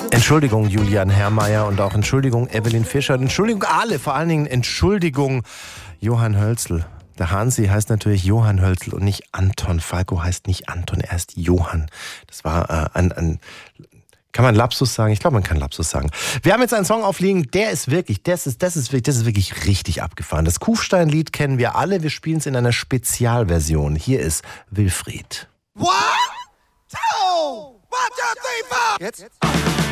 Entschuldigung, Julian Herrmeier, und auch Entschuldigung, Evelyn Fischer, und Entschuldigung alle, vor allen Dingen Entschuldigung, Johann Hölzl. Der Hansi heißt natürlich Johann Hölzl und nicht Anton. Falco heißt nicht Anton, er ist Johann. Das war kann man Lapsus sagen? Ich glaube, man kann Lapsus sagen. Wir haben jetzt einen Song aufliegen, das ist wirklich richtig abgefahren. Das Kufstein-Lied kennen wir alle, wir spielen es in einer Spezialversion. Hier ist Wilfried. 1, 2, 1, 2, 3, 4. Jetzt.